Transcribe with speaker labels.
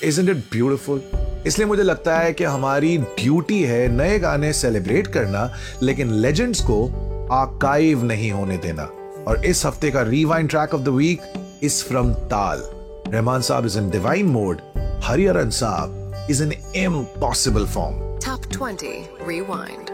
Speaker 1: Isn't it beautiful? इसलिए मुझे लगता है कि हमारी ड्यूटी है नए गाने सेलिब्रेट करना, लेकिन लेजेंड्स को आर्काइव नहीं होने देना। और इस हफ्ते का rewind track of the week is from ताल। रहमान साहब is in divine mode, Hariharan साहब is in impossible form.
Speaker 2: Top 20 Rewind.